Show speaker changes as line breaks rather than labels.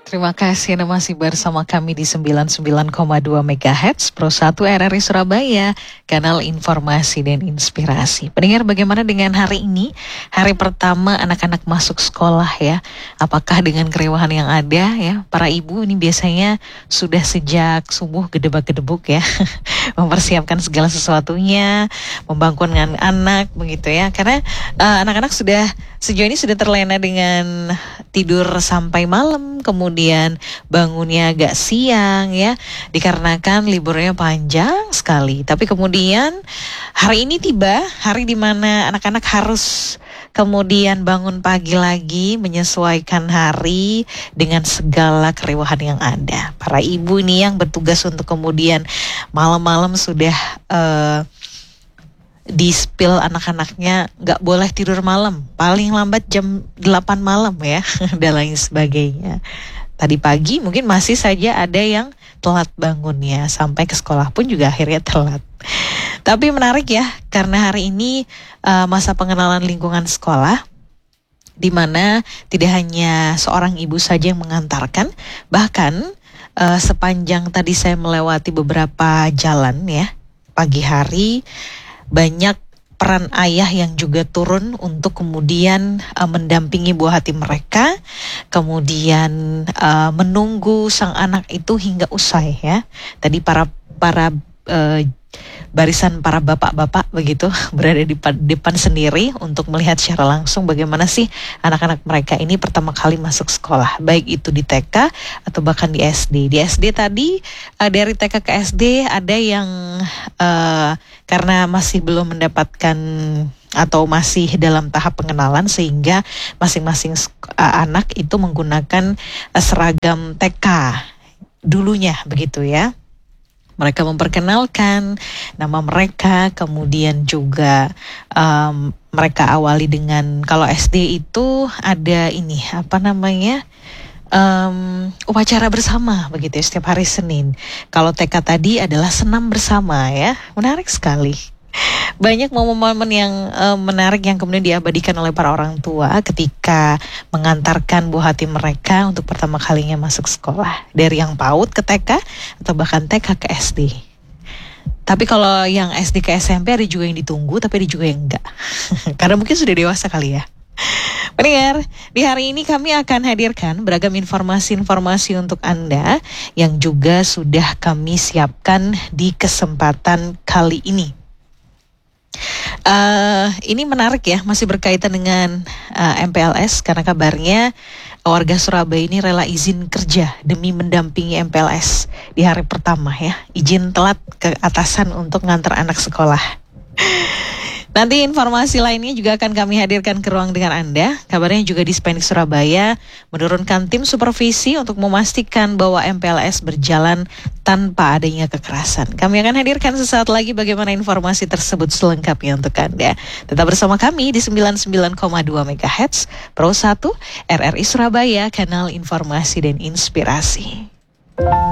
Terima kasih Anda masih bersama kami di 99,2 MHz Pro 1 RRI Surabaya, kanal informasi dan inspirasi. Pendengar, bagaimana dengan hari ini? Hari pertama anak-anak masuk sekolah ya. Apakah dengan kerewahan yang ada ya? Para ibu ini biasanya sudah sejak subuh gedebak-gedebuk ya. Mempersiapkan segala sesuatunya, membangunkan anak begitu ya. Karena anak-anak sudah sejauh ini sudah terlena dengan tidur sampai malam, kemudian bangunnya agak siang ya, dikarenakan liburnya panjang sekali. Tapi kemudian hari ini tiba hari di mana anak-anak harus kemudian bangun pagi lagi, menyesuaikan hari dengan segala kerewahan yang ada. Para ibu ini yang bertugas untuk kemudian malam-malam sudah di-spill anak-anaknya nggak boleh tidur malam, paling lambat jam 8 malam ya, dan lain sebagainya. Tadi pagi mungkin masih saja ada yang telat bangunnya, sampai ke sekolah pun juga akhirnya telat. Tapi menarik ya, karena hari ini masa pengenalan lingkungan sekolah, di mana tidak hanya seorang ibu saja yang mengantarkan, bahkan sepanjang tadi saya melewati beberapa jalan ya, pagi hari, banyak peran ayah yang juga turun untuk kemudian mendampingi buah hati mereka, kemudian menunggu sang anak itu hingga usai ya. Tadi para barisan para bapak-bapak begitu berada di depan sendiri untuk melihat secara langsung bagaimana sih anak-anak mereka ini pertama kali masuk sekolah, baik itu di TK atau bahkan di SD. Di SD tadi dari TK ke SD ada yang karena masih belum mendapatkan atau masih dalam tahap pengenalan, sehingga masing-masing anak itu menggunakan seragam TK dulunya begitu ya. Mereka memperkenalkan nama mereka, kemudian juga mereka awali dengan, kalau SD itu ada ini apa namanya, upacara bersama begitu ya, setiap hari Senin. Kalau TK tadi adalah senam bersama ya, menarik sekali. Banyak momen-momen yang menarik yang kemudian diabadikan oleh para orang tua ketika mengantarkan buah hati mereka untuk pertama kalinya masuk sekolah, dari yang PAUD ke TK atau bahkan TK ke SD. Tapi kalau yang SD ke SMP ada juga yang ditunggu, tapi ada juga yang enggak. Karena mungkin sudah dewasa kali ya. Pendengar, di hari ini kami akan hadirkan beragam informasi-informasi untuk Anda yang juga sudah kami siapkan di kesempatan kali ini. Ini menarik ya, masih berkaitan dengan MPLS, karena kabarnya warga Surabaya ini rela izin kerja demi mendampingi MPLS di hari pertama ya. Izin telat ke atasan untuk ngantar anak sekolah. Nanti informasi lainnya juga akan kami hadirkan ke ruang dengan Anda. Kabarnya juga Dispendik Surabaya menurunkan tim supervisi untuk memastikan bahwa MPLS berjalan tanpa adanya kekerasan. Kami akan hadirkan sesaat lagi bagaimana informasi tersebut selengkapnya untuk Anda. Tetap bersama kami di 99,2 MHz Pro 1 RRI Surabaya, kanal informasi dan inspirasi.